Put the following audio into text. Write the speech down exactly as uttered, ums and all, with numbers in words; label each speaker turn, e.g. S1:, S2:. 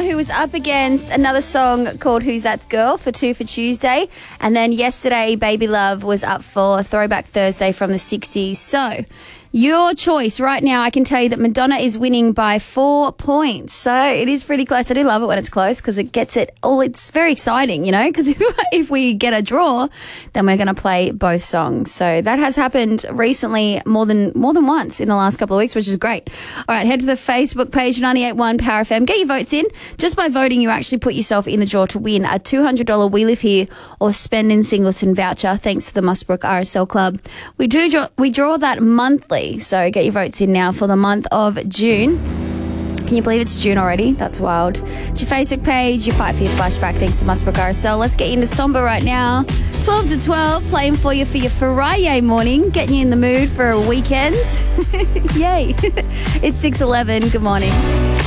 S1: who was up against another song called Who's That Girl for Two for Tuesday. And then yesterday, Baby Love was up for Throwback Thursday from the sixties. So your choice right now, I can tell you that Madonna is winning by four points. So it is pretty close. I do love it when it's close because it gets it all. It's very exciting, you know, because if, if we get a draw, then we're going to play both songs. So that has happened recently more than more than once in the last couple of weeks, which is great. All right, head to the Facebook page, ninety-eight point one Power F M. Get your votes in. Just by voting, you actually put yourself in the draw to win a two hundred dollars We Live Here or Spend in Singleton voucher thanks to the Musbrook R S L Club. We do draw, we draw that monthly. So get your votes in now for the month of June. Can you believe it's June already? That's wild. It's your Facebook page, your Fight for Your Flashback, thanks to Musbrook R S L. Let's get into Somber right now. twelve to twelve, playing for you for your Friday morning, getting you in the mood for a weekend. Yay. It's six eleven. Good morning.